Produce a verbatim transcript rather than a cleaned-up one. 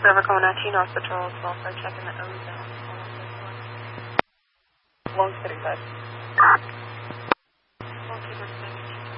River Coma nineteen Hospital, also checking the ozone. Long City, guys.